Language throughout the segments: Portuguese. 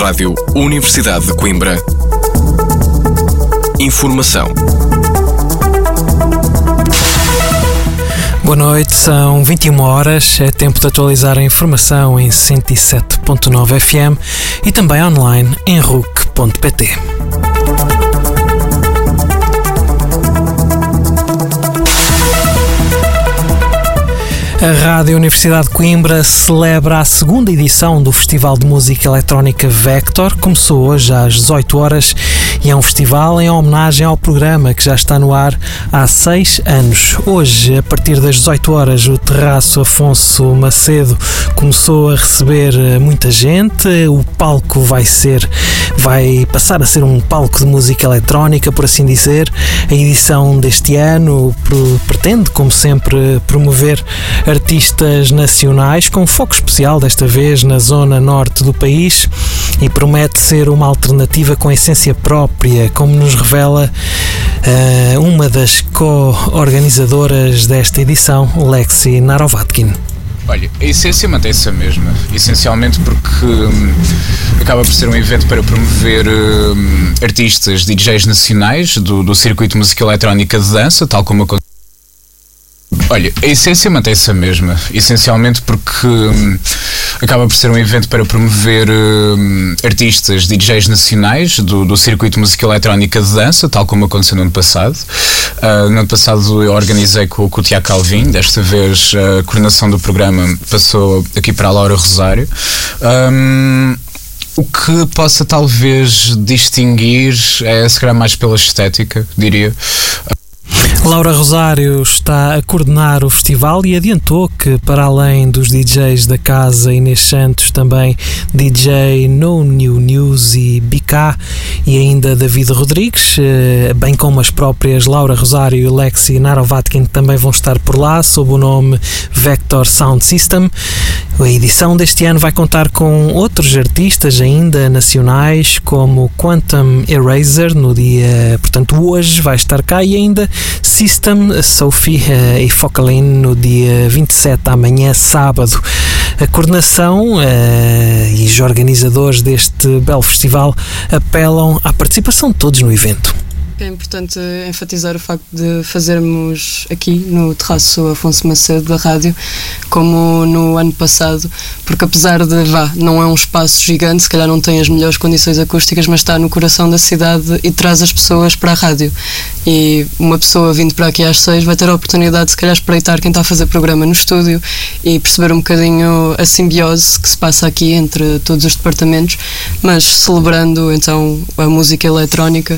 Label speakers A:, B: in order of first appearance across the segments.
A: Rádio Universidade de Coimbra. Informação.
B: Boa noite, são 21 horas, é tempo de atualizar a informação em 107.9 FM e também online em RUC.pt. A Rádio Universidade de Coimbra celebra a segunda edição do Festival de Música Eletrónica Vector. Começou hoje às 18 horas e é um festival em homenagem ao programa que já está no ar há 6 anos. Hoje, a partir das 18 horas, o Terraço Afonso Macedo começou a receber muita gente. O palco vai passar a ser um palco de música eletrónica, por assim dizer. A edição deste ano pretende, como sempre, promover artistas nacionais, com foco especial desta vez na zona norte do país, e promete ser uma alternativa com essência própria, como nos revela uma das co-organizadoras desta edição, Lexi Narovatkin.
C: Olha, a essência mantém-se a mesma, essencialmente porque acaba por ser um evento para promover artistas, DJs nacionais do circuito de música eletrónica de dança, tal como acontece. Olha, a essência mantém-se a mesma, essencialmente porque acaba por ser um evento para promover artistas, DJs nacionais do circuito de música eletrónica de dança, tal como aconteceu no ano passado. No ano passado eu organizei com o Tiago Calvin, desta vez a coordenação do programa passou aqui para a Laura Rosário. O que possa talvez distinguir é, se calhar, mais pela estética, diria.
B: Laura Rosário está a coordenar o festival e adiantou que, para além dos DJs da casa, Inês Santos, também DJ No New News e BK e ainda David Rodrigues, bem como as próprias Laura Rosário e Lexi Narovatkin, também vão estar por lá sob o nome Vector Sound System. A edição deste ano vai contar com outros artistas ainda nacionais, como Quantum Eraser, no dia, portanto hoje vai estar cá, e ainda System, Sophie e Focalin no dia 27, amanhã, sábado. A coordenação e os organizadores deste belo festival apelam à participação de todos no evento.
D: É importante enfatizar o facto de fazermos aqui no Terraço Afonso Macedo da rádio como no ano passado, porque apesar de não é um espaço gigante, se calhar não tem as melhores condições acústicas, mas está no coração da cidade e traz as pessoas para a rádio. E uma pessoa vindo para aqui às 6 vai ter a oportunidade de, se calhar, espreitar quem está a fazer programa no estúdio e perceber um bocadinho a simbiose que se passa aqui entre todos os departamentos, mas celebrando então a música eletrónica.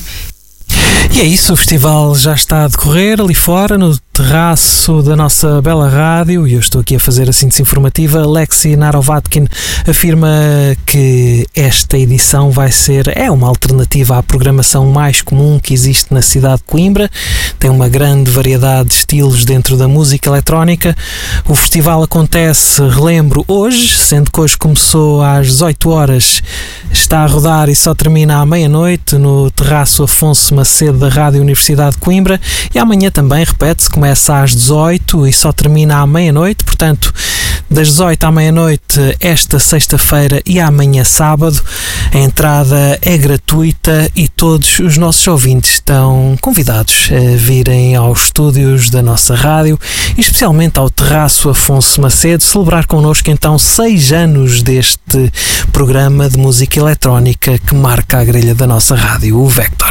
B: E é isso, o festival já está a decorrer ali fora, no terraço da nossa bela rádio, e eu estou aqui a fazer a síntese informativa. Lexi Narovatkin afirma que esta edição é uma alternativa à programação mais comum que existe na cidade de Coimbra. Tem uma grande variedade de estilos dentro da música eletrónica. O festival acontece, relembro, hoje, sendo que hoje começou às 18 horas, está a rodar e só termina à meia-noite no Terraço Afonso Macedo da Rádio Universidade de Coimbra, e amanhã também, repete-se, começa às 18 e só termina à meia-noite, portanto, das 18 à meia-noite esta sexta-feira e amanhã sábado. A entrada é gratuita e todos os nossos ouvintes estão convidados a virem aos estúdios da nossa rádio e especialmente ao Terraço Afonso Macedo, celebrar connosco então 6 anos deste programa de música eletrónica que marca a grelha da nossa rádio, o Vector.